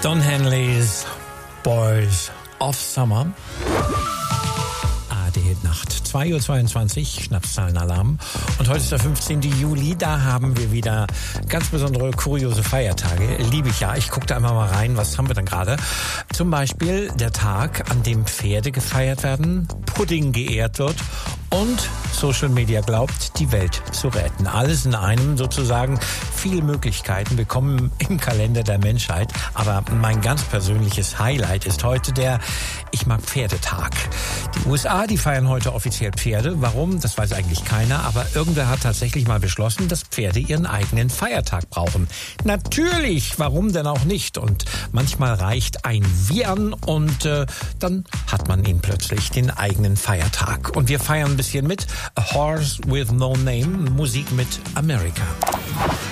Don Henleys Boys of Summer. Nacht. 2:22 Uhr, Schnapszahlenalarm. Und heute ist der 15. Juli. Da haben wir wieder ganz besondere, kuriose Feiertage. Liebe ich ja. Ich gucke da immer mal rein. Was haben wir denn gerade? Zum Beispiel der Tag, an dem Pferde gefeiert werden, Pudding geehrt wird und Social Media glaubt, die Welt zu retten. Alles in einem sozusagen. Viele Möglichkeiten willkommen im Kalender der Menschheit. Aber mein ganz persönliches Highlight ist heute der Ich mag Pferdetag. Die USA, die feiern heute offiziell Pferde. Warum? Das weiß eigentlich keiner. Aber irgendwer hat tatsächlich mal beschlossen, dass Pferde ihren eigenen Feiertag brauchen. Natürlich, warum denn auch nicht? Und manchmal reicht ein Wiehern und dann hat man ihn plötzlich, den eigenen Feiertag. Und wir feiern ein bisschen mit. A Horse with No Name, Musik mit America.